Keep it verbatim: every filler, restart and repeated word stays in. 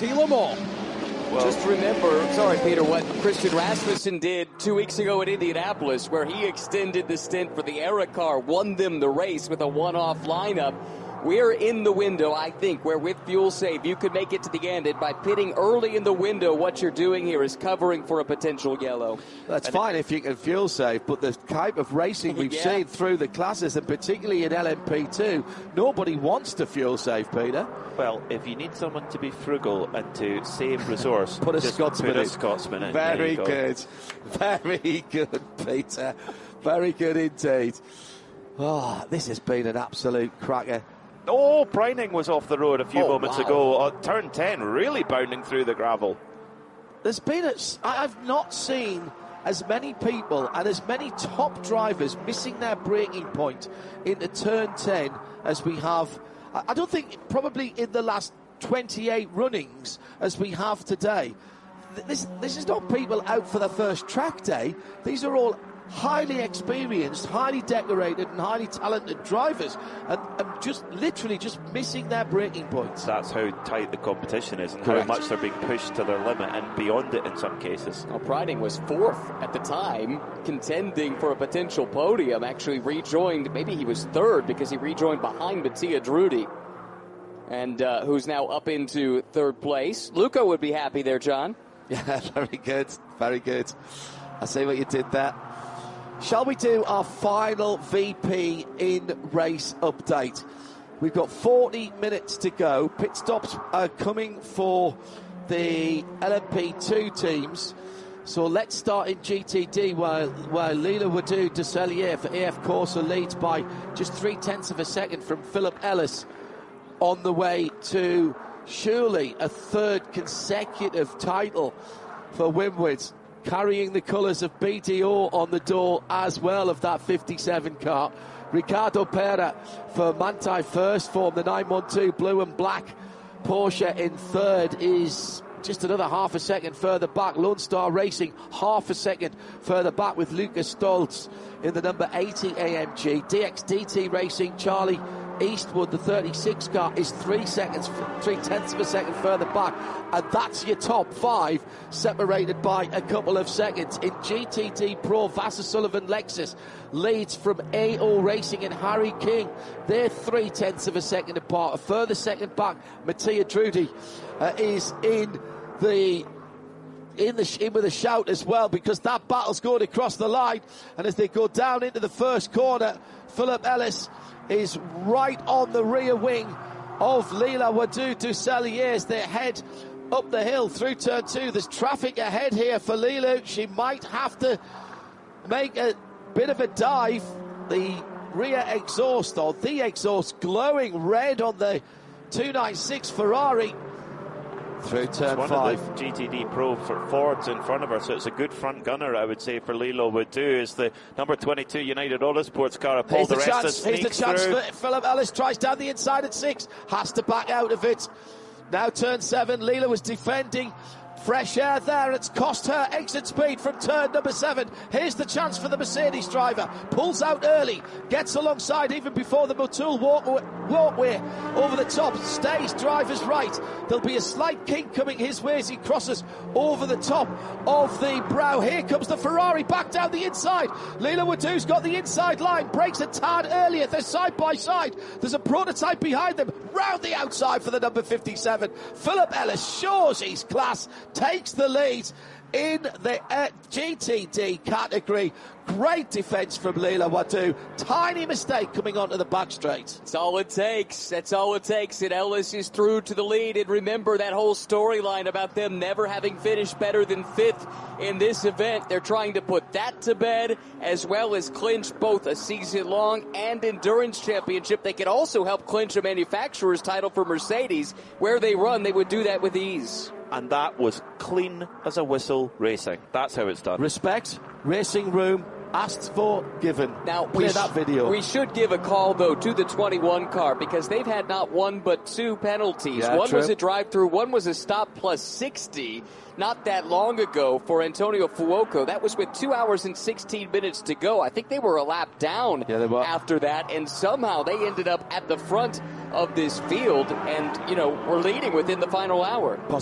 Guarantee them all. Well, just remember, sorry, Peter, what Christian Rasmussen did two weeks ago in Indianapolis, where he extended the stint for the Eric car, won them the race with a one-off lineup. We're in the window, I think, where with Fuel Save you could make it to the end. And by pitting early in the window, what you're doing here is covering for a potential yellow. That's and fine if you can fuel save, but the type of racing we've yeah. seen through the classes, and particularly in L M P two, nobody wants to fuel save, Peter. Well, if you need someone to be frugal and to save resource, put a just Scotsman put a in. Scotsman in. Very go. good. Very good, Peter. Very good indeed. Oh, this has been an absolute cracker. Oh, Brining was off the road a few oh, moments wow. ago. Uh, turn ten, really bounding through the gravel. There's been a, I've not seen as many people and as many top drivers missing their braking point into turn ten as we have. I don't think probably in the last twenty-eight runnings as we have today. This this is not people out for their first track day. These are all highly experienced, highly decorated and highly talented drivers, and, and just literally just missing their braking points. That's how tight the competition is and Correct. how much they're being pushed to their limit and beyond it in some cases. Well, Brining was fourth at the time, contending for a potential podium, actually rejoined, maybe he was third because he rejoined behind Mattia Drudy, and uh, who's now up into third place. Luca would be happy there, John. Yeah, very good, very good. I see what you did there. Shall we do our final V P in race update? We've got forty minutes to go. Pit stops are coming for the L M P two teams. So let's start in G T D while, while Leila Wadou Dusselier for A F Corsa leads by just three tenths of a second from Philip Ellis on the way to surely a third consecutive title for Winward, carrying the colours of B D O on the door as well of that fifty-seven car. Ricardo Pera for Manthey first form, the nine one two blue and black Porsche in third is just another half a second further back. Lone Star Racing half a second further back with Lucas Stoltz in the number eighty A M G. D X D T Racing, Charlie Eastwood, the thirty-six car, is three seconds, three tenths of a second further back, and that's your top five, separated by a couple of seconds. In G T D Pro, Vassar Sullivan Lexus leads from A O Racing and Harry King. They're three tenths of a second apart. A further second back, Mattia Drudy uh, is in the in the in with a shout as well, because that battle's going across the line, and as they go down into the first corner, Philip Ellis is right on the rear wing of Leila Wadou Dusselier as they head up the hill through turn two. There's traffic ahead here for Leila. She might have to make a bit of a dive. The rear exhaust, or the exhaust, glowing red on the two ninety-six Ferrari through turn it's one five. Of the G T D Pro for Ford's in front of her, so it's a good front gunner, I would say, for Leila Wadou. Is the number twenty-two United Autosports car of Paul Here's the Di chance, Resta here's the chance through. for Philip Ellis, tries down the inside at six, has to back out of it. Now turn seven, Leila was defending. Fresh air there, it's cost her exit speed from turn number seven. Here's the chance for the Mercedes driver. Pulls out early, gets alongside even before the Motul walkway, walkway over the top. Stays driver's right. There'll be a slight kink coming his way as he crosses over the top of the brow. Here comes the Ferrari back down the inside. Leila Wadou's got the inside line, breaks a tad earlier. They're side by side. There's a prototype behind them. Round the outside for the number fifty-seven. Philip Ellis shows his class, takes the lead in the uh, G T D category. Great defence from Leila Wadou. Tiny mistake coming onto the back straight. That's all it takes. That's all it takes. And Ellis is through to the lead. And remember that whole storyline about them never having finished better than fifth in this event. They're trying to put that to bed, as well as clinch both a season-long and endurance championship. They could also help clinch a manufacturer's title for Mercedes. Where they run, they would do that with ease. And that was clean as a whistle racing. That's how it's done. Respect, racing room, asked for, given. Now, play we that sh- video. We should give a call, though, to the twenty-one car, because they've had not one but two penalties. Yeah, one true. was a drive-through, one was a stop plus sixty not that long ago for Antonio Fuoco. That was with two hours and sixteen minutes to go. I think they were a lap down yeah, they were. after that, and somehow they ended up at the front of this field and, you know, were leading within the final hour.